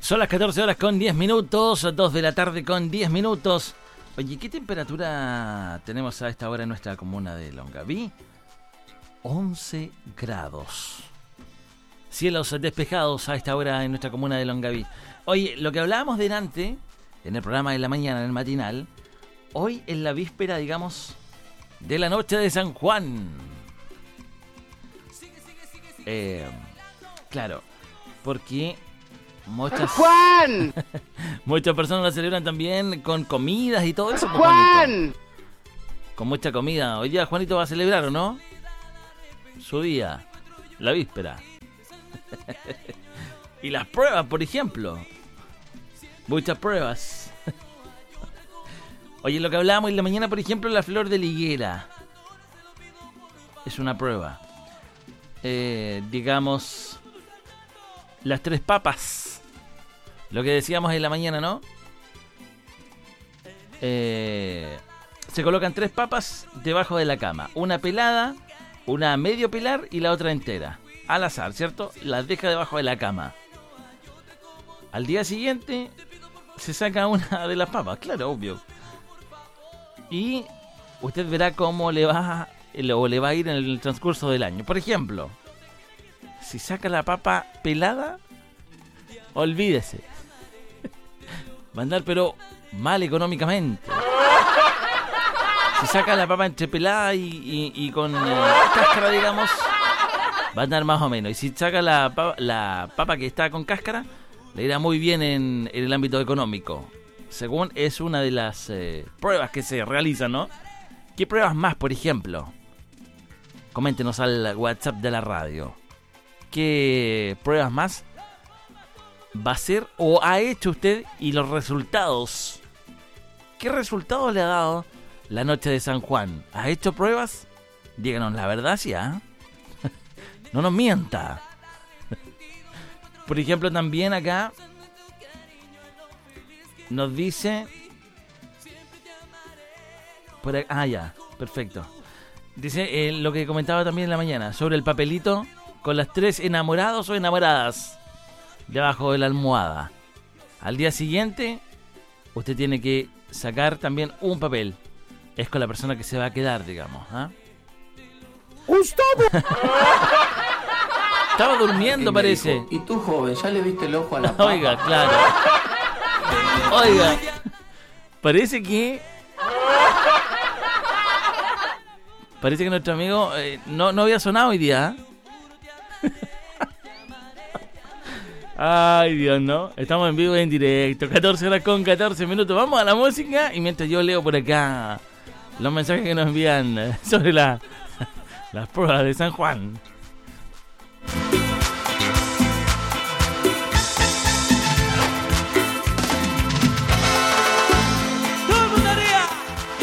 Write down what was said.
Son las 14 horas con 10 minutos, 2 de la tarde con 10 minutos. Oye, ¿qué temperatura tenemos a esta hora en nuestra comuna de Longaví? 11 grados. Cielos despejados a esta hora en nuestra comuna de Longaví. Oye, lo que hablábamos delante, en el programa de la mañana, en el matinal, hoy es la víspera, digamos, de la noche de San Juan. Claro, porque muchas personas la celebran también con comidas y todo eso. Pues, Juanito, con mucha comida. Hoy día Juanito va a celebrar, ¿o no? Su día, la víspera. Y las pruebas, por ejemplo. Muchas pruebas. Oye, lo que hablábamos en la mañana, por ejemplo, la flor de la higuera. Es una prueba. Digamos, las tres papas. Lo que decíamos en la mañana, ¿no? Se colocan tres papas debajo de la cama. Una pelada, una a medio pelar y la otra entera. Al azar, ¿cierto? Las deja debajo de la cama. Al día siguiente se saca una de las papas, claro, obvio. Y usted verá cómo le va a ir en el transcurso del año. Por ejemplo, si saca la papa pelada, olvídese. Va a andar pero mal económicamente. Si saca la papa entre pelada y con cáscara, digamos, va a andar más o menos. Y si saca la papa que está con cáscara, le irá muy bien en el ámbito económico. Según es una de las pruebas que se realizan, ¿no? ¿Qué pruebas más, por ejemplo? Coméntenos al WhatsApp de la radio. ¿Qué pruebas más va a hacer o ha hecho usted y los resultados? ¿Qué resultados le ha dado la noche de San Juan? ¿Ha hecho pruebas? Díganos la verdad, ¿sí? No nos mienta. Por ejemplo, también acá nos dice... ya, perfecto. Dice lo que comentaba también en la mañana, sobre el papelito con las tres enamorados o enamoradas debajo de la almohada. Al día siguiente, usted tiene que sacar también un papel. Es con la persona que se va a quedar, digamos. Estaba durmiendo, parece. Dijo, y tú, joven, ¿ya le viste el ojo a la papa? Oiga, claro. Oiga, parece que nuestro amigo no había sonado hoy día. Ay, Dios, ¿no? Estamos en vivo y en directo. 14 horas con 14 minutos. Vamos a la música y mientras yo leo por acá los mensajes que nos envían sobre las pruebas de San Juan.